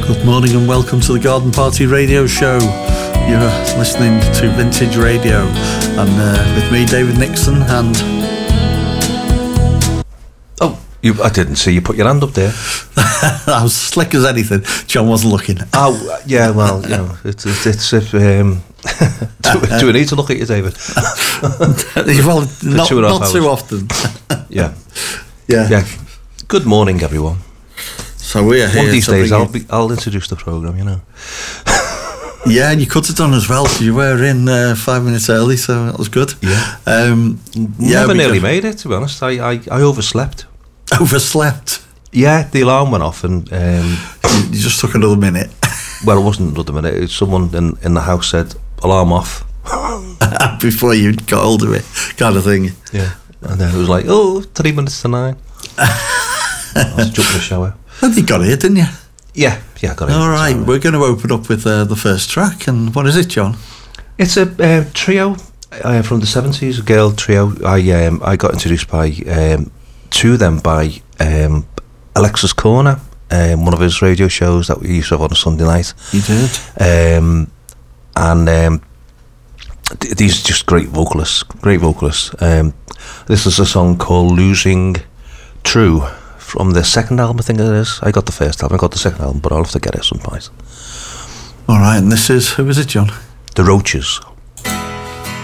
Good morning and welcome to the Garden Party Radio Show. You're listening to Vintage Radio, and with me, David Nixon, and... Oh, I didn't see you put your hand up there. I was slick as anything. John wasn't looking. Oh, yeah, well, you know, it's do we need to look at you, David? Well, not too often. Yeah. Yeah. Good morning, everyone. So we're here. One of these days, I'll introduce the programme, you know. Yeah, and you cut it on as well, so you were in 5 minutes early, so that was good. Yeah. Never nearly made it, to be honest. I overslept. Overslept? Yeah, the alarm went off, and you just took another minute. Well, it wasn't another minute. Someone in the house said, alarm off. Before you got hold of it, kind of thing. Yeah. And then it was like, 3 minutes to 9. I was jumping in the shower. And you got it, didn't you? Yeah, I got it. All right, we're going to open up with the first track, and what is it, John? It's a trio from the 70s, a girl trio. I got introduced to them by Alexis Corner, one of his radio shows that we used to have on a Sunday night. You did. These are just great vocalists. This is a song called Losing True from the second album, I think it is. I got the first album, I got the second album, but I'll have to get it someplace. All right, and this is, who is it, John? The Roaches.